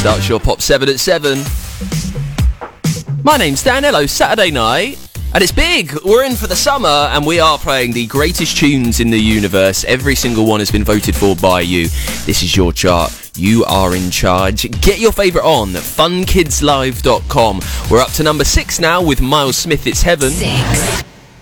Starts your Pop 7 at 7. My name's Dan. Hello, Saturday night. And it's big. We're in for the summer and we are playing the greatest tunes in the universe. Every single one has been voted for by you. This is your chart. You are in charge. Get your favourite on funkidslive.com. We're up to number 6 now with Miles Smith, It's Heaven. 6.